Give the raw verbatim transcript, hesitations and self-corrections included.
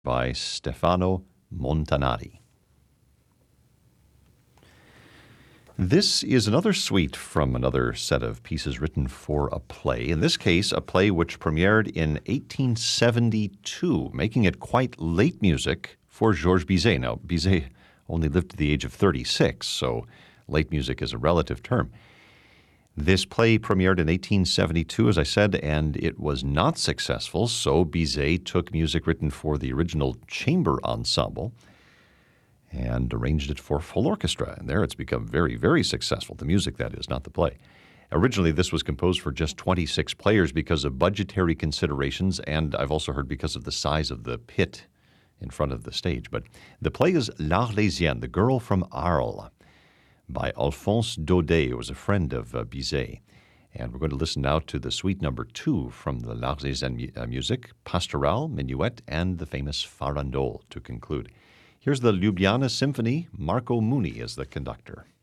by Stefano Montanari. This is another suite from another set of pieces written for a play. In this case, a play which premiered in eighteen seventy-two, making it quite late music for Georges Bizet. Now, Bizet only lived to the age of thirty-six, so late music is a relative term. This play premiered in eighteen seventy-two, as I said, and it was not successful, so Bizet took music written for the original chamber ensemble and arranged it for full orchestra. And there it's become very, very successful. The music, that is, not the play. Originally, this was composed for just twenty-six players because of budgetary considerations, and I've also heard because of the size of the pit in front of the stage. But the play is L'Arlésienne, The Girl from Arles, by Alphonse Daudet, who was a friend of uh, Bizet. And we're going to listen now to the suite number two from the L'Arlésienne mu- uh, music, Pastoral, Minuet, and the famous Farandole to conclude. Here's the Ljubljana Symphony. Marco Muni is the conductor.